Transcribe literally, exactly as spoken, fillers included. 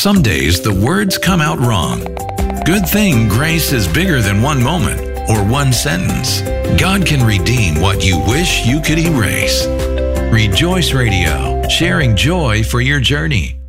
Some days the words come out wrong. Good thing grace is bigger than one moment or one sentence. God can redeem what you wish you could erase. Rejoice Radio, sharing joy for your journey.